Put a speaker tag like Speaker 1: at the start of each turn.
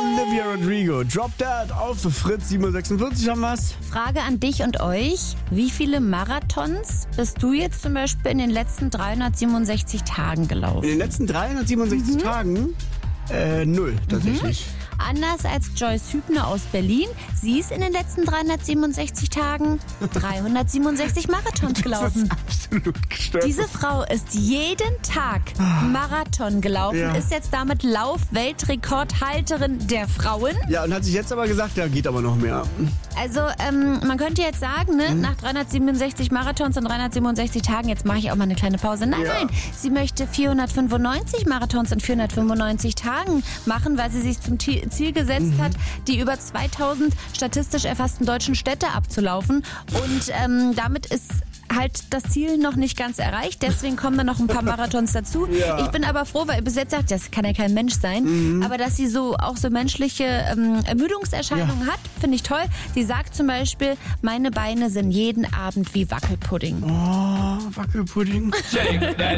Speaker 1: Olivia Rodrigo. Drop Dead auf Fritz 7.46 haben wir's.
Speaker 2: Frage an dich und euch. Wie viele Marathons bist du jetzt zum Beispiel in den letzten 367 Tagen gelaufen?
Speaker 1: In den letzten 367 Tagen? 0 tatsächlich.
Speaker 2: Anders als Joyce Hübner aus Berlin. Sie ist in den letzten 367 Tagen 367 Marathons gelaufen.
Speaker 1: Das ist absolut gestört.
Speaker 2: Diese Frau ist jeden Tag Marathon gelaufen,
Speaker 1: Ja.
Speaker 2: ist jetzt damit Lauf-Weltrekordhalterin der Frauen.
Speaker 1: Ja, und hat sich jetzt aber gesagt, ja, geht aber noch mehr.
Speaker 2: Also man könnte jetzt sagen, ne, nach 367 Marathons und 367 Tagen, jetzt mache ich auch mal eine kleine Pause. Nein,
Speaker 1: Ja.
Speaker 2: nein, sie möchte 495 Marathons in 495 Tagen machen, weil sie sich zum Ziel gesetzt hat, die über 2000 statistisch erfassten deutschen Städte abzulaufen. Und damit ist halt das Ziel noch nicht ganz erreicht, deswegen kommen da noch ein paar Marathons dazu.
Speaker 1: Ja.
Speaker 2: Ich bin aber froh, weil bis jetzt sagt, das kann ja kein Mensch sein, aber dass sie so auch so menschliche Ermüdungserscheinungen hat, finde ich toll. Sie sagt zum Beispiel, meine Beine sind jeden Abend wie Wackelpudding.
Speaker 1: Oh, Wackelpudding.